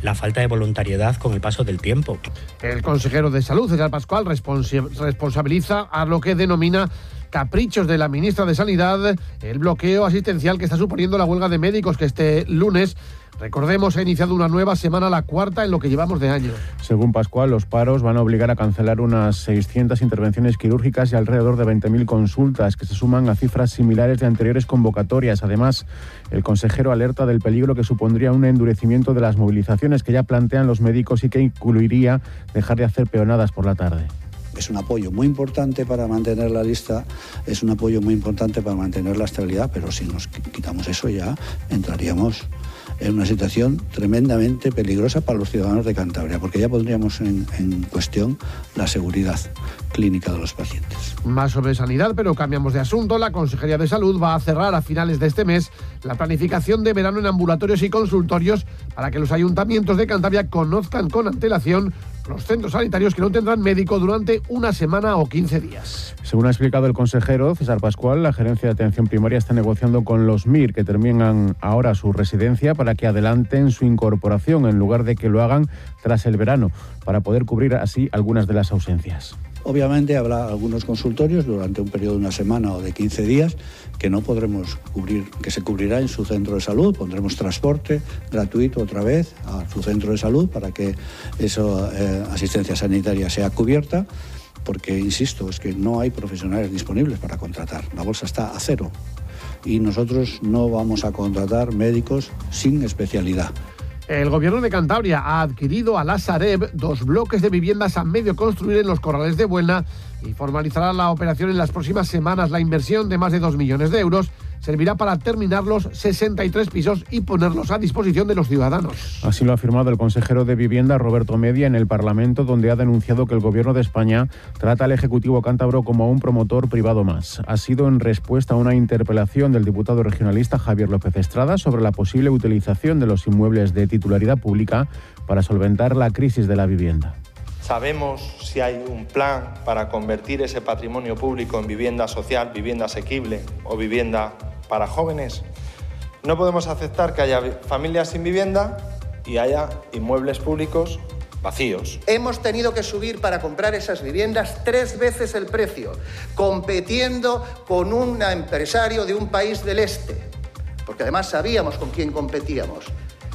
la falta de voluntariedad con el paso del tiempo. El consejero de Salud, César Pascual, responsabiliza a lo que denomina caprichos de la ministra de Sanidad el bloqueo asistencial que está suponiendo la huelga de médicos que este lunes, recordemos, ha iniciado una nueva semana, la cuarta en lo que llevamos de año. Según Pascual, los paros van a obligar a cancelar unas 600 intervenciones quirúrgicas y alrededor de 20.000 consultas, que se suman a cifras similares de anteriores convocatorias. Además, el consejero alerta del peligro que supondría un endurecimiento de las movilizaciones que ya plantean los médicos y que incluiría dejar de hacer peonadas por la tarde. Es un apoyo muy importante para mantener la lista, es un apoyo muy importante para mantener la estabilidad, pero si nos quitamos eso ya entraríamos en una situación tremendamente peligrosa para los ciudadanos de Cantabria, porque ya pondríamos en cuestión la seguridad clínica de los pacientes. Más sobre sanidad, pero cambiamos de asunto. La Consejería de Salud va a cerrar a finales de este mes la planificación de verano en ambulatorios y consultorios para que los ayuntamientos de Cantabria conozcan con antelación los centros sanitarios que no tendrán médico durante una semana o 15 días. Según ha explicado el consejero César Pascual, la Gerencia de Atención Primaria está negociando con los MIR, que terminan ahora su residencia, para que adelanten su incorporación en lugar de que lo hagan tras el verano, para poder cubrir así algunas de las ausencias. Obviamente habrá algunos consultorios durante un periodo de una semana o de 15 días que no podremos cubrir, que se cubrirá en su centro de salud. Pondremos transporte gratuito otra vez a su centro de salud para que esa asistencia sanitaria sea cubierta, porque, insisto, es que no hay profesionales disponibles para contratar. La bolsa está a cero y nosotros no vamos a contratar médicos sin especialidad. El Gobierno de Cantabria ha adquirido a la Sareb 2 bloques de viviendas a medio construir en los Corrales de Buelna y formalizará la operación en las próximas semanas. La inversión de más de 2 millones de euros servirá para terminar los 63 pisos y ponerlos a disposición de los ciudadanos. Así lo ha afirmado el consejero de Vivienda, Roberto Media, en el Parlamento, donde ha denunciado que el Gobierno de España trata al Ejecutivo cántabro como a un promotor privado más. Ha sido en respuesta a una interpelación del diputado regionalista Javier López Estrada sobre la posible utilización de los inmuebles de titularidad pública para solventar la crisis de la vivienda. ¿Sabemos si hay un plan para convertir ese patrimonio público en vivienda social, vivienda asequible o vivienda para jóvenes? No podemos aceptar que haya familias sin vivienda y haya inmuebles públicos vacíos. Hemos tenido que subir para comprar esas viviendas 3 veces el precio, compitiendo con un empresario de un país del este, porque además sabíamos con quién competíamos.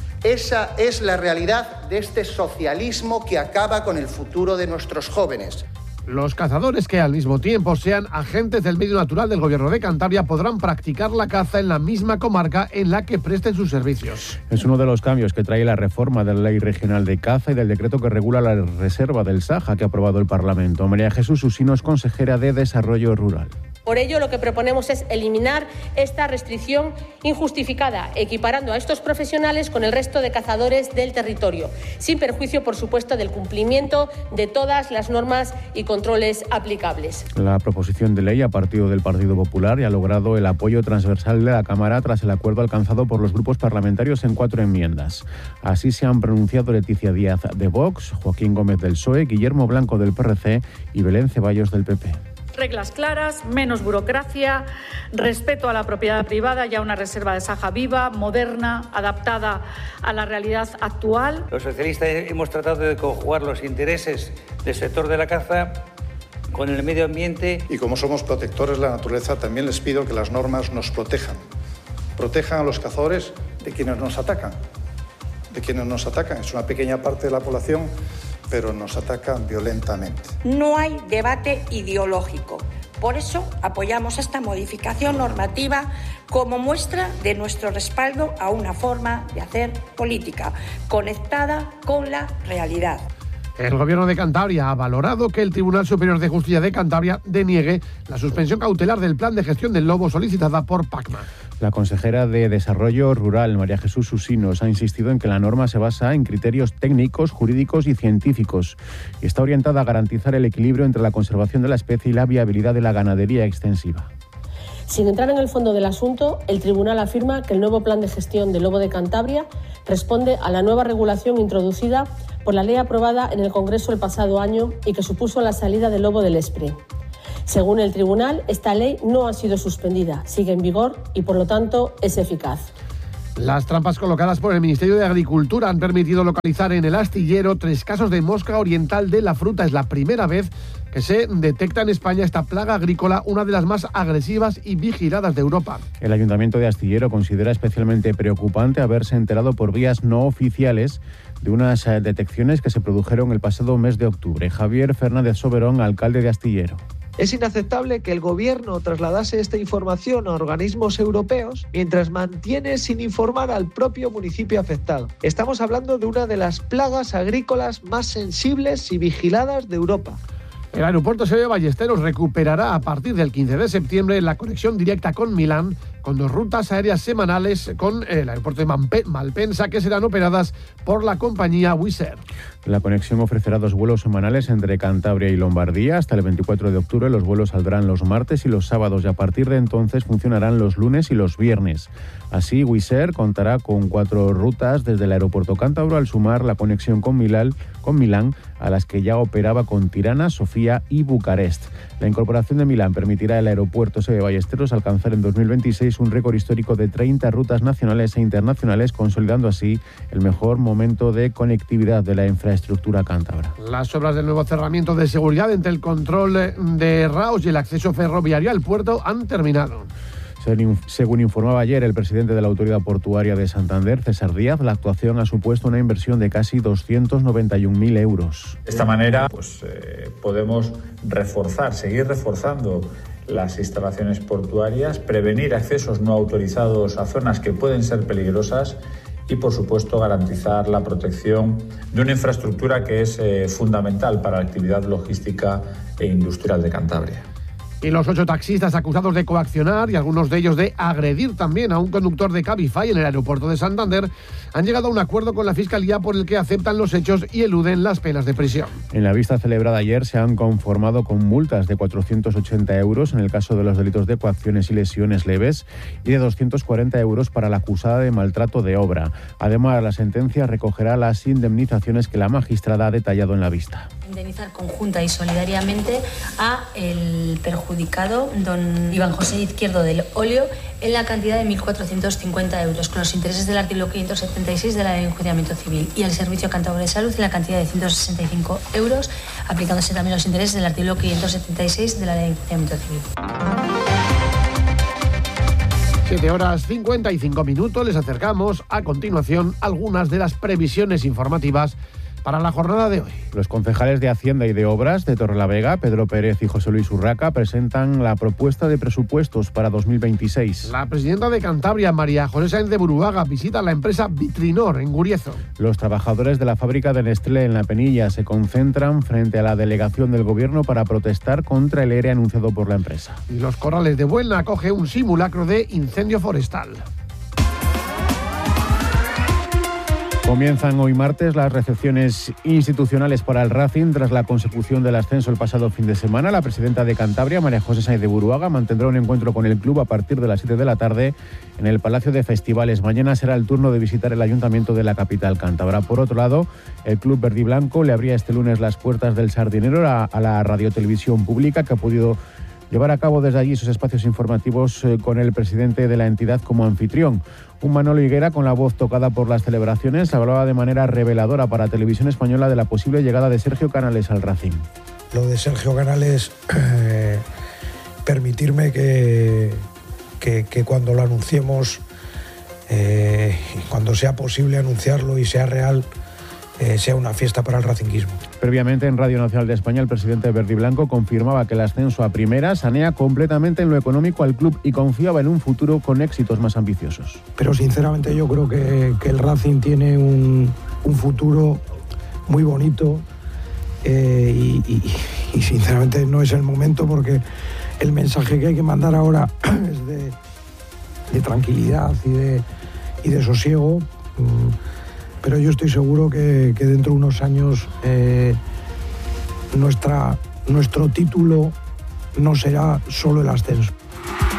Esa es la realidad de este socialismo que acaba con el futuro de nuestros jóvenes. Los cazadores que al mismo tiempo sean agentes del medio natural del Gobierno de Cantabria podrán practicar la caza en la misma comarca en la que presten sus servicios. Es uno de los cambios que trae la reforma de la Ley Regional de Caza y del decreto que regula la reserva del Saja que ha aprobado el Parlamento. María Jesús Usino es consejera de Desarrollo Rural. Por ello, lo que proponemos es eliminar esta restricción injustificada, equiparando a estos profesionales con el resto de cazadores del territorio, sin perjuicio, por supuesto, del cumplimiento de todas las normas y controles aplicables. La proposición de ley ha partido del Partido Popular y ha logrado el apoyo transversal de la Cámara tras el acuerdo alcanzado por los grupos parlamentarios en 4 enmiendas. Así se han pronunciado Leticia Díaz de Vox, Joaquín Gómez del PSOE, Guillermo Blanco del PRC y Belén Ceballos del PP. Reglas claras, menos burocracia, respeto a la propiedad privada y a una reserva de Saja viva, moderna, adaptada a la realidad actual. Los socialistas hemos tratado de conjugar los intereses del sector de la caza con el medio ambiente. Y como somos protectores de la naturaleza, también les pido que las normas nos protejan. Protejan a los cazadores de quienes nos atacan. Es una pequeña parte de la población, pero nos atacan violentamente. No hay debate ideológico. Por eso apoyamos esta modificación normativa como muestra de nuestro respaldo a una forma de hacer política conectada con la realidad. El Gobierno de Cantabria ha valorado que el Tribunal Superior de Justicia de Cantabria deniegue la suspensión cautelar del plan de gestión del lobo solicitada por PACMA. La consejera de Desarrollo Rural, María Jesús Usinos, ha insistido en que la norma se basa en criterios técnicos, jurídicos y científicos y está orientada a garantizar el equilibrio entre la conservación de la especie y la viabilidad de la ganadería extensiva. Sin entrar en el fondo del asunto, el tribunal afirma que el nuevo plan de gestión del lobo de Cantabria responde a la nueva regulación introducida por la ley aprobada en el Congreso el pasado año y que supuso la salida del lobo del Espre. Según el tribunal, esta ley no ha sido suspendida, sigue en vigor y, por lo tanto, es eficaz. Las trampas colocadas por el Ministerio de Agricultura han permitido localizar en el astillero 3 casos de mosca oriental de la fruta. Es la primera vez que se detecta en España esta plaga agrícola, una de las más agresivas y vigiladas de Europa. El Ayuntamiento de Astillero considera especialmente preocupante haberse enterado por vías no oficiales de unas detecciones que se produjeron el pasado mes de octubre. Javier Fernández Soberón, alcalde de Astillero. Es inaceptable que el Gobierno trasladase esta información a organismos europeos mientras mantiene sin informar al propio municipio afectado. Estamos hablando de una de las plagas agrícolas más sensibles y vigiladas de Europa. El aeropuerto Sevilla Ballesteros recuperará a partir del 15 de septiembre la conexión directa con Milán, con 2 rutas aéreas semanales con el aeropuerto de Malpensa, que serán operadas por la compañía Wizz Air. La conexión ofrecerá 2 vuelos semanales entre Cantabria y Lombardía. Hasta el 24 de octubre los vuelos saldrán los martes y los sábados, y a partir de entonces funcionarán los lunes y los viernes. Así, Wizz Air contará con 4 rutas desde el aeropuerto cántabro, al sumar la conexión con Milán, a las que ya operaba con Tirana, Sofía y Bucarest. La incorporación de Milán permitirá al aeropuerto Sevilla Ballesteros alcanzar en 2026 un récord histórico de 30 rutas nacionales e internacionales, consolidando así el mejor momento de conectividad de la infraestructura cántabra. Las obras del nuevo cerramiento de seguridad entre el control de Raos y el acceso ferroviario al puerto han terminado. Según informaba ayer el presidente de la Autoridad Portuaria de Santander, César Díaz, la actuación ha supuesto una inversión de casi 291.000 euros. De esta manera, podemos seguir reforzando las instalaciones portuarias, prevenir accesos no autorizados a zonas que pueden ser peligrosas y, por supuesto, garantizar la protección de una infraestructura que es fundamental para la actividad logística e industrial de Cantabria. Y los 8 taxistas acusados de coaccionar y algunos de ellos de agredir también a un conductor de Cabify en el aeropuerto de Santander han llegado a un acuerdo con la Fiscalía por el que aceptan los hechos y eluden las penas de prisión. En la vista celebrada ayer se han conformado con multas de 480 euros en el caso de los delitos de coacciones y lesiones leves y de 240 euros para la acusada de maltrato de obra. Además, la sentencia recogerá las indemnizaciones que la magistrada ha detallado en la vista. Indemnizar conjunta y solidariamente a el perjudicado, don Iván José Izquierdo del Olio, en la cantidad de 1.450 euros, con los intereses del artículo 576 de la Ley de Enjuiciamiento Civil, y al Servicio Cántabro de Salud en la cantidad de 165 euros, aplicándose también los intereses del artículo 576 de la Ley de Enjuiciamiento Civil. 7:55. Les acercamos a continuación algunas de las previsiones informativas para la jornada de hoy. Los concejales de Hacienda y de Obras de Torrelavega, Pedro Pérez y José Luis Urraca, presentan la propuesta de presupuestos para 2026. La presidenta de Cantabria, María José Sáenz de Buruaga, visita la empresa Vitrinor en Guriezo. Los trabajadores de la fábrica de Nestlé en La Penilla se concentran frente a la delegación del Gobierno para protestar contra el ERE anunciado por la empresa. Y Los Corrales de Buelna acoge un simulacro de incendio forestal. Comienzan hoy martes las recepciones institucionales para el Racing tras la consecución del ascenso el pasado fin de semana. La presidenta de Cantabria, María José Sáenz de Buruaga, mantendrá un encuentro con el club a partir de las 7 de la tarde en el Palacio de Festivales. Mañana será el turno de visitar el ayuntamiento de la capital cántabra. Por otro lado, el club verdiblanco le abría este lunes las puertas del Sardinero a la radiotelevisión pública, que ha podido llevar a cabo desde allí sus espacios informativos con el presidente de la entidad como anfitrión. Un Manolo Higuera, con la voz tocada por las celebraciones, hablaba de manera reveladora para Televisión Española de la posible llegada de Sergio Canales al Racing. Lo de Sergio Canales, permitirme que cuando lo anunciemos, cuando sea posible anunciarlo y sea real, sea una fiesta para el racinguismo. Previamente, en Radio Nacional de España, el presidente verdiblanco confirmaba que el ascenso a primera sanea completamente en lo económico al club y confiaba en un futuro con éxitos más ambiciosos. Pero sinceramente yo creo que el Racing tiene un futuro muy bonito y sinceramente no es el momento, porque el mensaje que hay que mandar ahora es de tranquilidad y de sosiego. Pero yo estoy seguro que dentro de unos años nuestro título no será solo el ascenso.